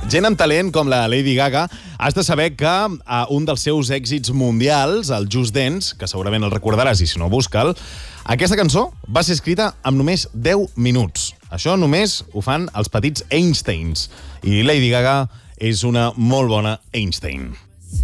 Gent amb talent com la Lady Gaga has de saber que un dels seus èxits mundials, el Just Dance, que segurament el recordaràs i si no busca'l, aquesta cançó va ser escrita amb només 10 minuts. Això només ho fan els petits Einsteins. I Lady Gaga és una molt bona Einstein.